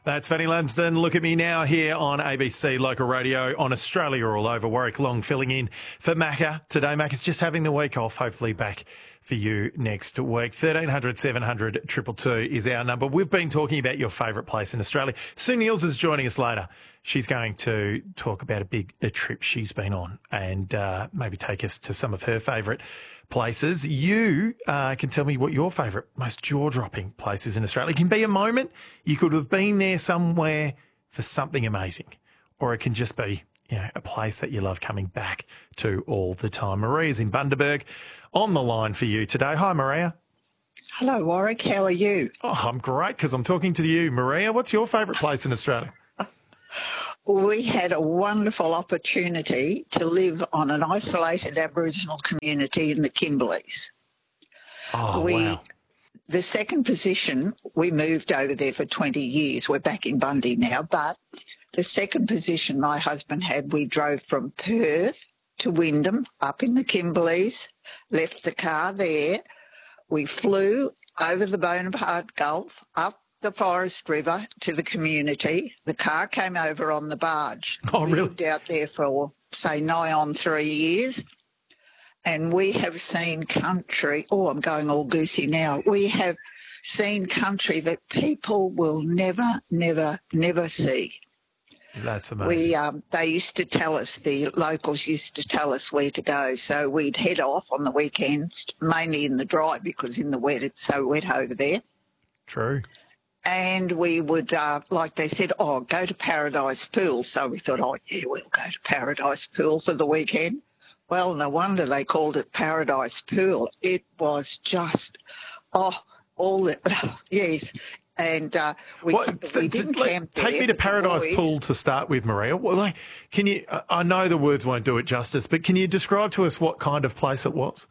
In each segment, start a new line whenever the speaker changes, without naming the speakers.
That's Fanny Lamsden. Look at me now here on ABC Local Radio on Australia all over. Warwick Long filling in for Macca today. Macca's just having the week off, hopefully back for you next week. 1300 700 222 is our number. We've been talking about your favourite place in Australia. Sue Niels is joining us later. She's going to talk about a trip she's been on and maybe take us to some of her favourite places. You can tell me what your favourite, most jaw-dropping place is in Australia. It can be a moment. You could have been there somewhere for something amazing, or it can just be, a place that you love coming back to all the time. Maria's in Bundaberg on the line for you today. Hi, Maria.
Hello, Warwick. How are you?
Oh, I'm great because I'm talking to you. Maria, what's your favourite place in Australia?
We had a wonderful opportunity to live on an isolated Aboriginal community in the Kimberleys.
Oh, wow.
The second position, we moved over there for 20 years. We're back in Bundy now, but the second position my husband had, we drove from Perth to Wyndham up in the Kimberleys, left the car there. We flew over the Bonaparte Gulf, up the Forest River to the community. The car came over on the barge.
Oh, really?
We lived out there for, say, nigh on 3 years. And we have seen country. Oh, I'm going all goosey now. We have seen country that people will never, never, never see.
That's amazing.
They used to tell us, the locals used to tell us where to go. So we'd head off on the weekends, mainly in the dry because in the wet it's so wet over there.
True.
And we would, like they said, go to Paradise Pool. So we thought, we'll go to Paradise Pool for the weekend. Well, no wonder they called it Paradise Pool. It was just, yes. And we didn't camp there.
Take me to Paradise Pool to start with, Maria. Well, can you? I know the words won't do it justice, but can you describe to us what kind of place it was?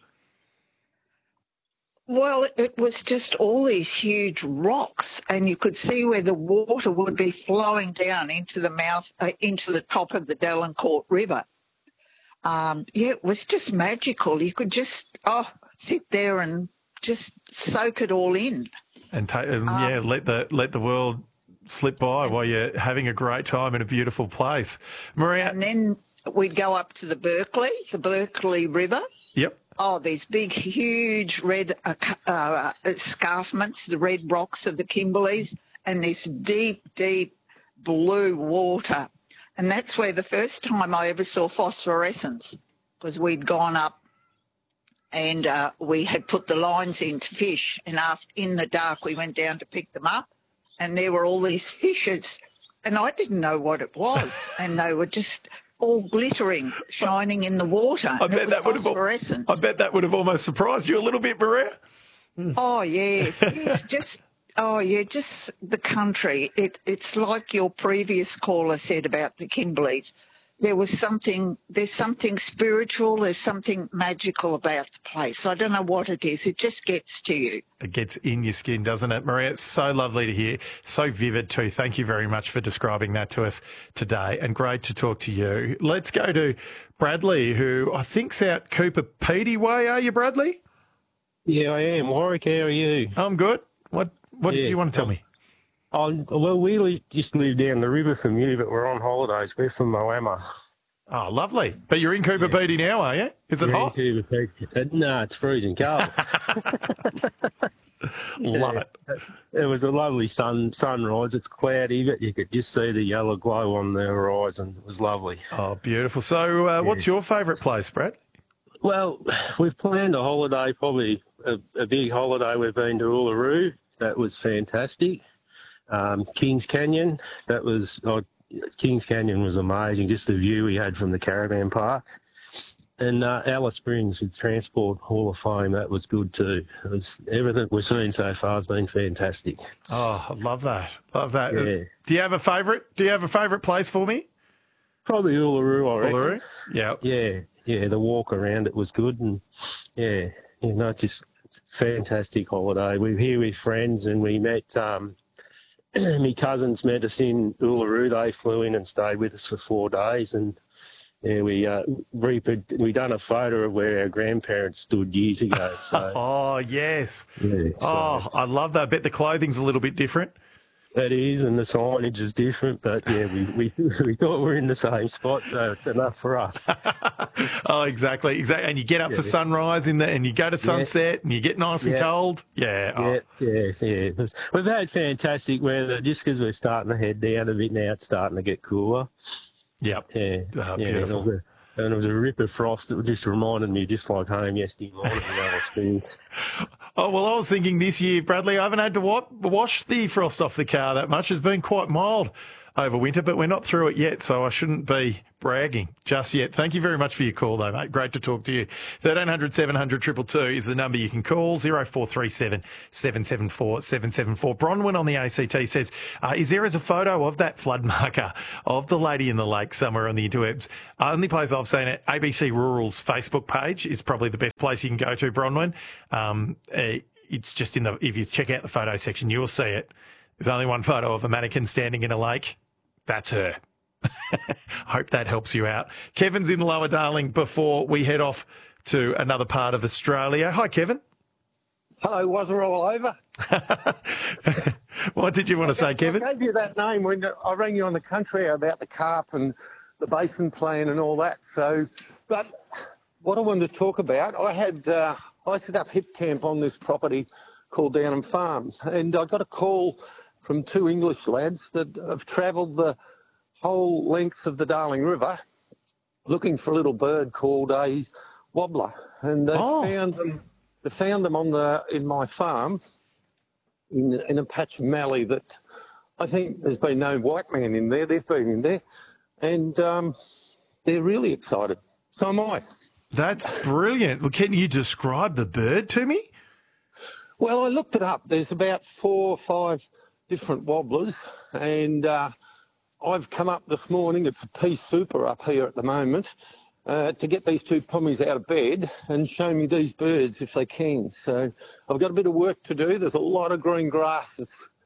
Well, it was just all these huge rocks, and you could see where the water would be flowing down into the top of the Delancourt River. It was just magical. You could just sit there and just soak it all in,
and let the world slip by while you're having a great time in a beautiful place, Maria.
And then we'd go up to the Berkeley River.
Yep.
Oh, these big, huge red escarpments, the red rocks of the Kimberleys, and this deep, deep blue water. And that's where the first time I ever saw phosphorescence, because we'd gone up and we had put the lines in to fish, and in the dark we went down to pick them up, and there were all these fishes, and I didn't know what it was, and they were just all glittering, shining in the water. I bet that would
have almost surprised you a little bit, Maria.
Oh, yes. Just the country. It's like your previous caller said about the Kimberleys. There's something spiritual, there's something magical about the place. I don't know what it is. It just gets to you.
It gets in your skin, doesn't it, Maria? It's so lovely to hear. So vivid too. Thank you very much for describing that to us today, and great to talk to you. Let's go to Bradley, who I think's out Cooper Pedy way. Are you, Bradley?
Yeah, I am. Warwick, how are you?
I'm good. What do you want to tell me?
Well, we just live down the river from you, but we're on holidays. We're from Moama.
Oh, lovely. But you're in Cooper Pedy now, are you? Is it hot?
No, it's freezing cold.
Love it.
It was a lovely sunrise. It's cloudy, but you could just see the yellow glow on the horizon. It was lovely.
Oh, beautiful. So what's your favourite place, Brad?
Well, we've planned a holiday, probably a big holiday. We've been to Uluru. That was fantastic. Kings Canyon, Kings Canyon was amazing, just the view we had from the caravan park. And Alice Springs with Transport Hall of Fame, that was good too. Everything we've seen so far has been fantastic.
Oh, I love that. Love that.
Yeah.
Do you have a favourite place for me?
Probably Uluru, I reckon.
Uluru?
Yeah, the walk around it was good, and just fantastic holiday. We're here with friends, and we met my cousins met us in Uluru. They flew in and stayed with us for 4 days, and we done a photo of where our grandparents stood years ago. So.
Oh, yes.
Yeah,
I love that. I bet the clothing's a little bit different.
It is, and the signage is different, but yeah, we thought we were in the same spot, so it's enough for us.
Oh, exactly. And you get up for sunrise and you go to sunset, and you get nice and cold. Yeah.
Yeah. We've had fantastic weather just because we're starting to head down a bit now. It's starting to get cooler.
Yep.
Yeah.
Beautiful.
And it was a rip of frost that just reminded me, just like home yesterday morning.
Oh, well, I was thinking this year, Bradley, I haven't had to wash the frost off the car that much. It's been quite mild over winter, but we're not through it yet, so I shouldn't be bragging just yet. Thank you very much for your call, though, mate. Great to talk to you. 1300 700 222 is the number you can call. 0437 774 774. Bronwyn on the ACT says, is there a photo of that flood marker of the lady in the lake somewhere on the interwebs? Only place I've seen it, ABC Rural's Facebook page is probably the best place you can go to, Bronwyn. It's just if you check out the photo section, you'll see it. There's only one photo of a mannequin standing in a lake. That's her. Hope that helps you out. Kevin's in Lower Darling before we head off to another part of Australia. Hi, Kevin.
Hello, was it all over?
What did you want to say, Kevin?
I gave you that name when I rang you on the country about the carp and the basin plan and all that. But what I wanted to talk about, I set up hip camp on this property called Downham Farms, and I got a call from two English lads that have travelled the whole length of the Darling River looking for a little bird called a wobbler, and they found them. They found them in my farm in a patch of mallee that I think there's been no white man in there. They've been in there, and they're really excited. So am I.
That's brilliant. Well, can you describe the bird to me?
Well, I looked it up. There's about 4 or 5 different wobblers, and I've come up this morning. It's a pea super up here at the moment to get these two pommies out of bed and show me these birds if they can. So I've got a bit of work to do. There's a lot of green grass.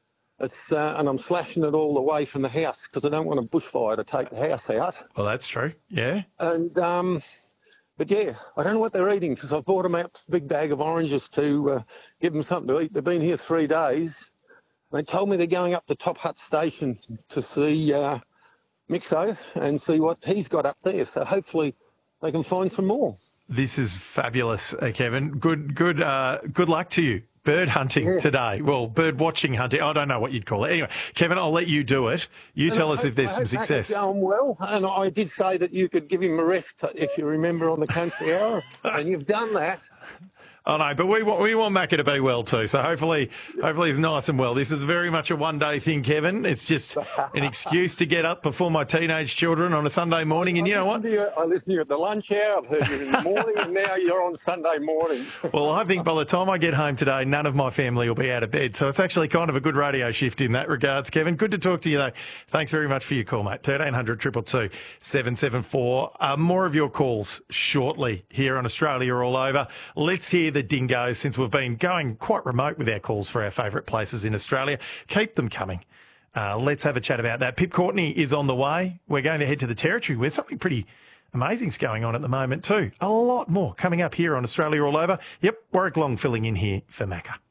And I'm slashing it all away from the house because I don't want a bushfire to take the house out.
Well, that's true. Yeah.
And but yeah, I don't know what they're eating because I've bought them out a big bag of oranges to give them something to eat. They've been here 3 days. They told me they're going up the Top Hut station to see Mixo and see what he's got up there. So hopefully they can find some more.
This is fabulous, Kevin. Good luck to you. Bird hunting today. Well, bird watching hunting. I don't know what you'd call it. Anyway, Kevin, I'll let you do it. You tell us if there's some success.
Going well, and I did say that you could give him a rest if you remember on the Country Hour, and you've done that.
I know, but we want Macca to be well too. So hopefully he's nice and well. This is very much a one-day thing, Kevin. It's just an excuse to get up before my teenage children on a Sunday morning. And you know what?
I listened to you at the lunch hour. I've heard you in the morning, and now you're on Sunday morning.
Well, I think by the time I get home today, none of my family will be out of bed. So it's actually kind of a good radio shift in that regards, Kevin. Good to talk to you, though. Thanks very much for your call, mate. 1300 222 774. More of your calls shortly here on Australia All Over. Let's hear the dingoes, since we've been going quite remote with our calls for our favourite places in Australia. Keep them coming. Let's have a chat about that. Pip Courtney is on the way. We're going to head to the Territory where something pretty amazing's going on at the moment too. A lot more coming up here on Australia All Over. Yep, Warwick Long filling in here for Macca.